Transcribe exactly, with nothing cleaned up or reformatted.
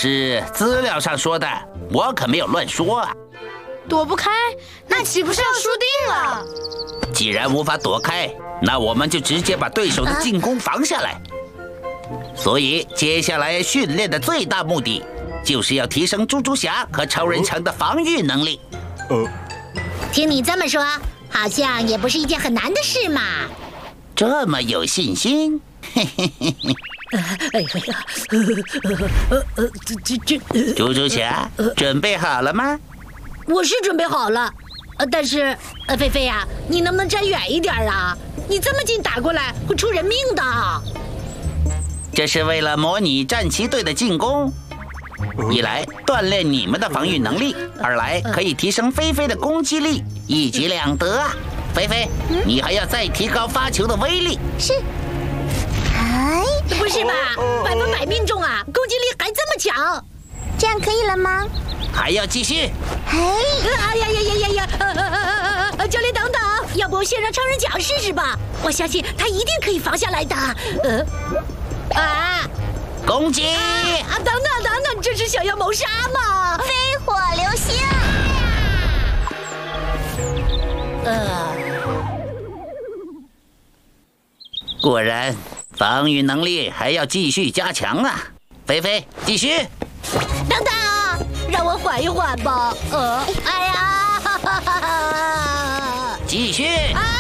是资料上说的，我可没有乱说啊。 躲不开，那岂不是要输定了？ 既然无法躲开，那我们就直接把对手的进攻防下来。所以接下来训练的最大目的，就是要提升猪猪侠和超人城的防御能力。 呃， 听你这么说，好像也不是一件很难的事嘛。 这么有信心？嘿嘿嘿嘿。 哎呀，呃呃，这这这， 猪猪侠，准备好了吗？ 我是准备好了，呃，但是，呃，菲菲呀，你能不能站远一点啊？你这么近打过来，会出人命的。 这是为了模拟战旗队的进攻，一来锻炼你们的防御能力，二来可以提升菲菲的攻击力，一举两得啊！菲菲，你还要再提高发球的威力。 是。哎，不是吧？百分百命中啊！攻击力还这么强， 这样可以了吗？ 还要继续。 哎，哎呀呀呀呀呀！呃呃呃呃，教练等等，要不先让超人奖试试吧？我相信他一定可以防下来的。呃，啊， 攻击！ 啊，等等等等，这是想要谋杀吗？ 飞火流星！ 呃， 果然，防御能力还要继续加强啊！菲菲，继续。 等等啊，让我缓一缓吧。呃，哎呀，哈哈哈哈， 继续。 啊！